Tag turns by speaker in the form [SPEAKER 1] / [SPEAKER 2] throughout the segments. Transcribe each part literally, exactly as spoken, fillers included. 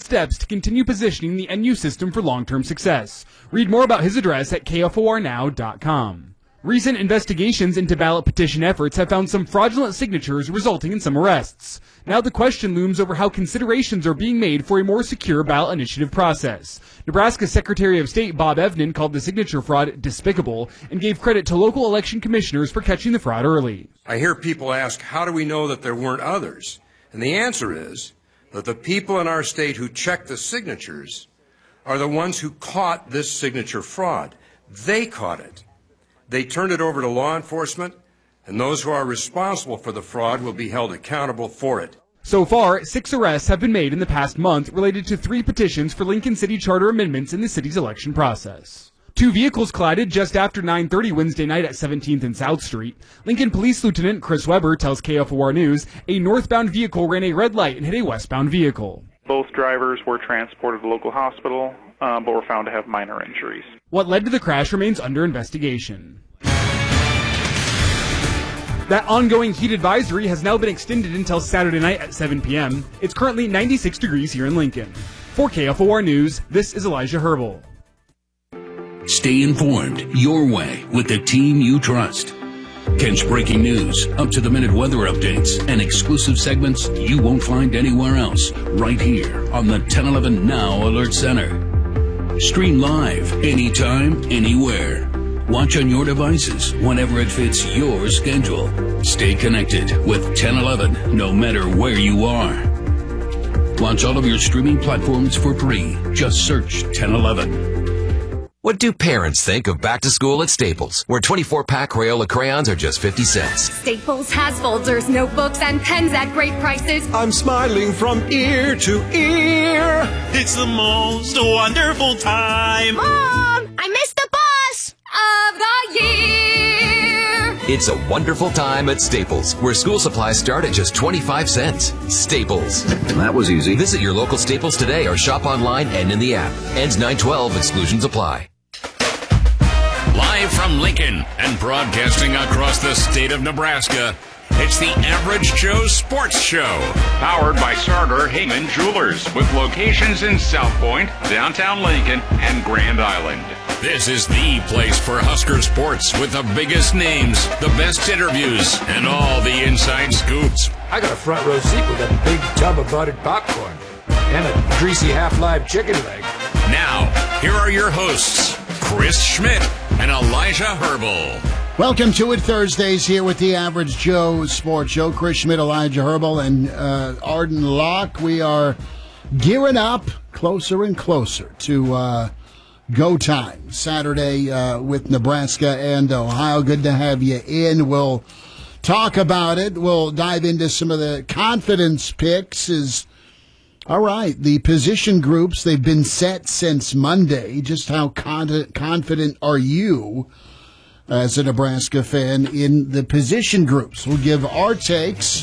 [SPEAKER 1] steps to continue positioning the N U system for long-term success. Read more about his address at K F O R now dot com. Recent investigations into ballot petition efforts have found some fraudulent signatures, resulting in some arrests. Now the question looms over how considerations are being made for a more secure ballot initiative process. Nebraska Secretary of State Bob Evnen called the signature fraud despicable and gave credit to local election commissioners for catching the fraud early.
[SPEAKER 2] I hear people ask, how do we know that there weren't others? And the answer is that the people in our state who checked the signatures are the ones who caught this signature fraud. They caught it. They turned it over to law enforcement, and those who are responsible for the fraud will be held accountable for it.
[SPEAKER 1] So far, six arrests have been made in the past month related to three petitions for Lincoln City Charter amendments in the city's election process. Two vehicles collided just after nine thirty Wednesday night at seventeenth and South Street. Lincoln Police Lieutenant Chris Weber tells K F O R News a northbound vehicle ran a red light and hit a westbound vehicle.
[SPEAKER 3] Both drivers were transported to the local hospital, um, but were found to have minor injuries.
[SPEAKER 1] What led to the crash remains under investigation. That ongoing heat advisory has now been extended until Saturday night at seven p.m. It's currently ninety-six degrees here in Lincoln. For K F O R News, this is Elijah Herbal.
[SPEAKER 4] Stay informed your way with the team you trust. Kent's breaking news, up-to-the-minute weather updates, and exclusive segments you won't find anywhere else right here on the ten eleven Now Alert Center. Stream live anytime, anywhere. Watch on your devices whenever it fits your schedule. Stay connected with ten eleven no matter where you are. Launch all of your streaming platforms for free. Just search ten eleven.
[SPEAKER 5] What do parents think of back to school at Staples, where twenty-four pack Crayola crayons are just fifty cents?
[SPEAKER 6] Staples has folders, notebooks, and pens at great prices.
[SPEAKER 7] I'm smiling from ear to ear.
[SPEAKER 8] It's the most wonderful time.
[SPEAKER 6] Mom, I missed the bus of the year.
[SPEAKER 5] It's a wonderful time at Staples, where school supplies start at just twenty-five cents. Staples.
[SPEAKER 9] That was easy.
[SPEAKER 5] Visit your local Staples today or shop online and in the app. Ends nine twelve. Exclusions apply.
[SPEAKER 10] Live from Lincoln and broadcasting across the state of Nebraska, it's the Average Joe Sports Show.
[SPEAKER 11] Powered by Sartor Heyman Jewelers, with locations in South Point, downtown Lincoln, and Grand Island.
[SPEAKER 10] This is the place for Husker sports, with the biggest names, the best interviews, and all the inside scoops.
[SPEAKER 12] I got a front row seat with a big tub of buttered popcorn and a greasy half-live chicken leg.
[SPEAKER 10] Now, here are your hosts, Chris Schmidt and Elijah Herbal.
[SPEAKER 13] Welcome to it, Thursdays here with the Average Joe Sports Show. Chris Schmidt, Elijah Herbal, and uh, Arden Locke. We are gearing up closer and closer to uh, go time Saturday uh, with Nebraska and Ohio. Good to have you in. We'll talk about it. We'll dive into some of the confidence picks. Is all right, the position groups, they've been set since Monday. Just how con- confident are you as a Nebraska fan in the position groups? We'll give our takes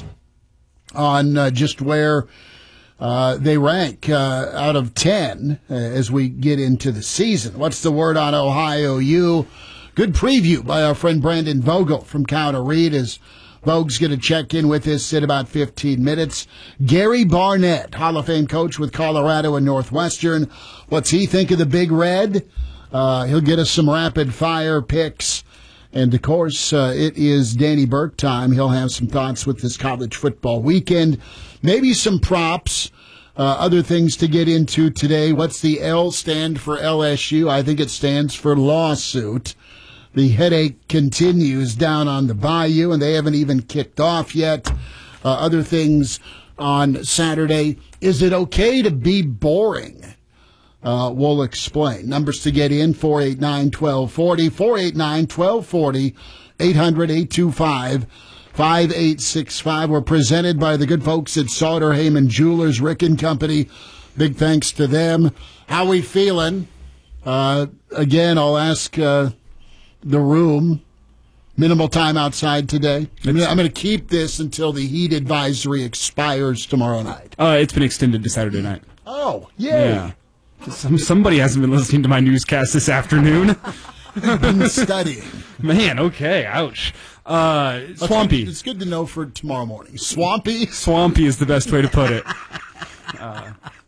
[SPEAKER 13] on uh, just where uh, they rank uh, out of ten uh, as we get into the season. What's the word on Ohio U? Good preview by our friend Brandon Vogel from Counter Read as Vogue's going to check in with us in about fifteen minutes. Gary Barnett, Hall of Fame coach with Colorado and Northwestern. What's he think of the Big Red? Uh, he'll get us some rapid-fire picks. And, of course, uh, it is Danny Burke time. He'll have some thoughts with this college football weekend. Maybe some props, uh, other things to get into today. What's the L stand for L S U? I think it stands for lawsuit. The headache continues down on the Bayou, and they haven't even kicked off yet. Uh, other things on Saturday. Is it okay to be boring? Uh, we'll explain. Numbers to get in, four eight nine, one two four zero, four eight nine, one two four zero, eight hundred, eight two five, five eight six five. We're presented by the good folks at Sauter Heyman Jewelers, Rick and Company. Big thanks to them. How we feeling? Uh, again, I'll ask uh, the room. Minimal time outside today. I'm going to keep this until the heat advisory expires tomorrow night.
[SPEAKER 1] Uh, it's been extended to Saturday night.
[SPEAKER 13] Oh, yay.
[SPEAKER 1] Yeah. Some, somebody hasn't been listening to my newscast this afternoon.
[SPEAKER 13] I've been studying.
[SPEAKER 1] Man, okay, ouch. Uh, swampy.
[SPEAKER 13] It's good to know for tomorrow morning. Swampy?
[SPEAKER 1] Swampy is the best way to put it. Uh,